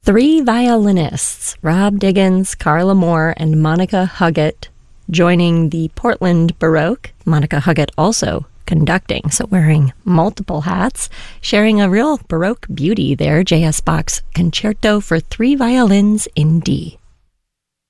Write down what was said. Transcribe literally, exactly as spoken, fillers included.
Three violinists, Rob Diggins, Carla Moore, and Monica Huggett, joining the Portland Baroque. Monica Huggett also conducting, so wearing multiple hats, sharing a real Baroque beauty there. J S. Bach's Concerto for Three Violins in D.